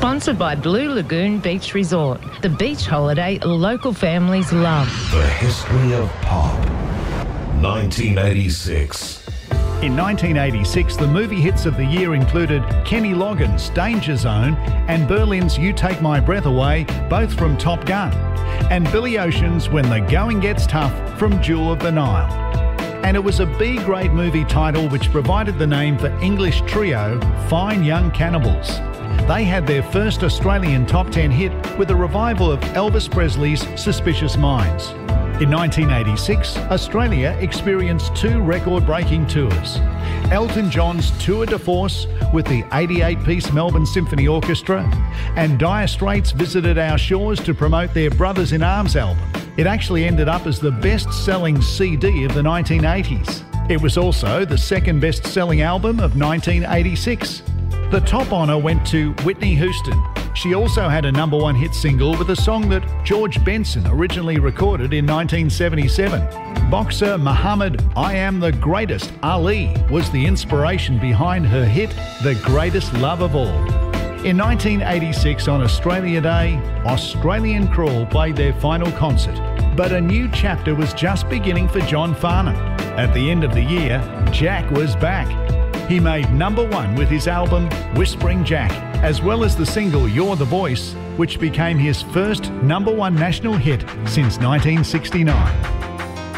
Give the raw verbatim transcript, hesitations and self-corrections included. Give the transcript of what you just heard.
Sponsored by Blue Lagoon Beach Resort, the beach holiday local families love. The history of pop. nineteen eighty-six. In nineteen eighty-six, the movie hits of the year included Kenny Loggins' Danger Zone and Berlin's You Take My Breath Away, both from Top Gun, and Billy Ocean's When the Going Gets Tough from Jewel of the Nile. And it was a B-grade movie title which provided the name for English trio Fine Young Cannibals. They had their first Australian top ten hit with a revival of Elvis Presley's Suspicious Minds. In nineteen eighty-six, Australia experienced two record-breaking tours. Elton John's Tour de Force with the eighty-eight piece Melbourne Symphony Orchestra, and Dire Straits visited our shores to promote their Brothers in Arms album. It actually ended up as the best-selling C D of the nineteen eighties. It was also the second best-selling album of nineteen eighty-six. The top honour went to Whitney Houston. She also had a number one hit single with a song that George Benson originally recorded in nineteen seventy-seven. Boxer Muhammad I Am the Greatest Ali was the inspiration behind her hit The Greatest Love of All. In nineteen eighty-six, on Australia Day, Australian Crawl played their final concert. But a new chapter was just beginning for John Farnham. At the end of the year, Jack was back. He made number one with his album Whispering Jack, as well as the single You're the Voice, which became his first number one national hit since nineteen sixty-nine.